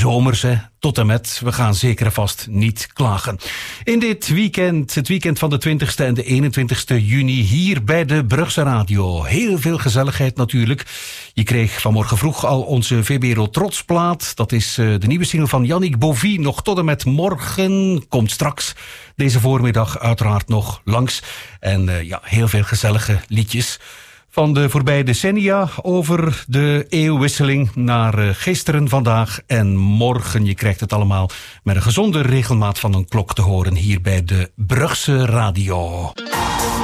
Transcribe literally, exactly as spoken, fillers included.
zomers, hè. Tot en met, we gaan zeker en vast niet klagen. In dit weekend, het weekend van de twintigste en de eenentwintigste juni, hier bij de Brugse Radio. Heel veel gezelligheid natuurlijk. Je kreeg vanmorgen vroeg al onze V B R O Trotsplaat. Dat is uh, de nieuwe single van Yannick Bovie. Nog tot en met morgen. Komt straks deze voormiddag uiteraard nog langs. En uh, ja, heel veel gezellige liedjes van de voorbije decennia over de eeuwwisseling naar uh, gisteren, vandaag en morgen. Je krijgt het allemaal met een gezonde regelmaat van een klok te horen hier bij de Brugse Radio.